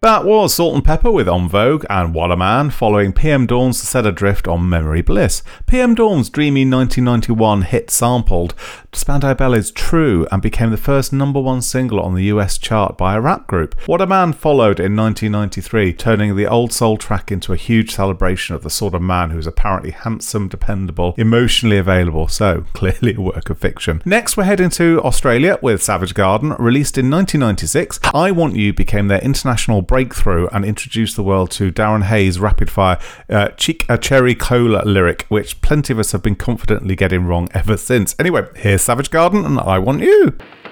That was Salt and Pepper with En Vogue and What a Man, following PM Dawn's Set Adrift on Memory Bliss. PM Dawn's dreamy 1991 hit sampled Spandau Ballet's True and became the first #1 single on the US chart by a rap group. What a Man followed in 1993, turning the old soul track into a huge celebration of the sort of man who's apparently handsome, dependable, emotionally available, so clearly a work of fiction. Next we're heading to Australia with Savage Garden. Released in 1996, I Want You became their international breakthrough and introduced the world to Darren Hayes' rapid-fire Cheek a Cherry Cola lyric, which plenty of us have been confidently getting wrong ever since. Anyway, here's Savage Garden and I Want You.